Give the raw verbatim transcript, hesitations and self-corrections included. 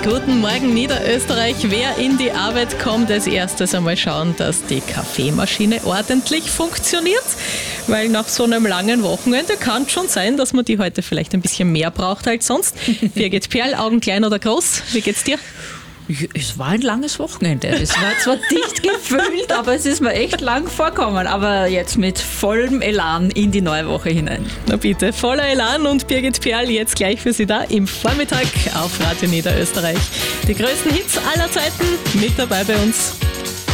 Guten Morgen Niederösterreich. Wer in die Arbeit kommt, als erstes einmal schauen, dass die Kaffeemaschine ordentlich funktioniert. Weil nach so einem langen Wochenende kann es schon sein, dass man die heute vielleicht ein bisschen mehr braucht als sonst. Birgit Perl, Augen klein oder groß? Wie geht's dir? Es war ein langes Wochenende. Es war zwar dicht gefüllt, aber es ist mir echt lang vorgekommen. Aber jetzt mit vollem Elan in die neue Woche hinein. Na bitte, voller Elan und Birgit Perl jetzt gleich für Sie da im Vormittag auf Radio Niederösterreich. Die größten Hits aller Zeiten mit dabei bei uns.